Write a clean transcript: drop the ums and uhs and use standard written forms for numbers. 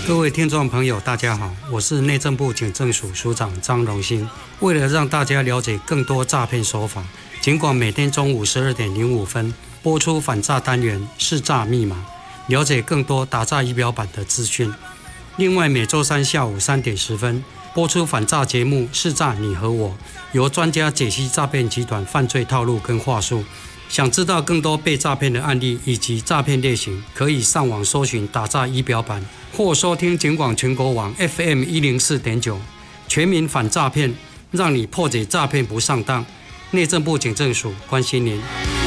各位听众朋友，大家好，我是内政部警政署署长张荣兴。为了让大家了解更多诈骗手法，警广每天中午12点05分播出反诈单元识诈密码，了解更多打诈仪表板的资讯。另外，每周三下午3点10分播出反诈节目识诈你和我，由专家解析诈骗集团犯罪套路跟话术。想知道更多被诈骗的案例以及诈骗类型，可以上网搜寻打诈仪表板，或收听警广全国网 FM 104.9，全民反诈骗，让你破解诈骗不上当。内政部警政署关心您。